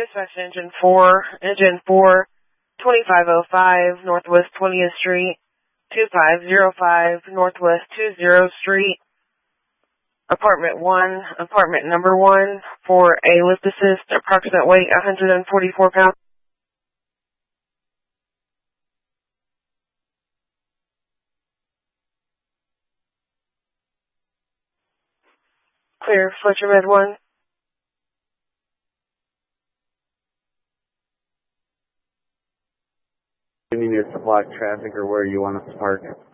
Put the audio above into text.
Dispatch Engine 4, 2505 Northwest 20th Street, 2505 Northwest 20th Street, Apartment number 1, for a lift assist, approximate weight 144 pounds. Clear, Fletcher Med 1. You need to block traffic or where you want us to park.